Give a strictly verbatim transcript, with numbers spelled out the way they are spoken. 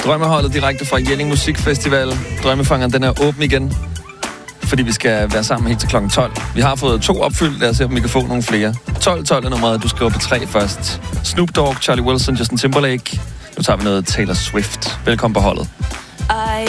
Drømmeholdet direkte fra Jelling Musikfestival. Drømmefangeren, den er åben igen, fordi vi skal være sammen helt til klokken tolv. Vi har fået to opfyldt, lad os se, om vi kan få nogle flere. tolv tolv er nummeret, du skriver på tre først. Snoop Dogg, Charlie Wilson, Justin Timberlake. Nu tager vi noget Taylor Swift. Velkommen på holdet.